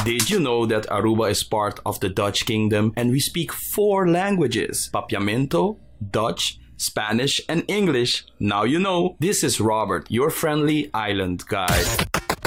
Did you know that Aruba is part of the Dutch Kingdom and we speak 4 languages? Papiamento, Dutch, Spanish, and English. Now you know. This is Robert, your friendly island guide.